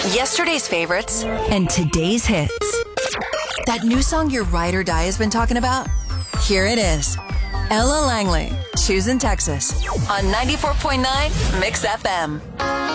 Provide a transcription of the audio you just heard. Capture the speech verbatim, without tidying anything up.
Yesterday's favorites and today's hits. That new song your ride or die has been talking about? Here it is. Ella Langley, Choosing Texas on ninety-four point nine Mix F M.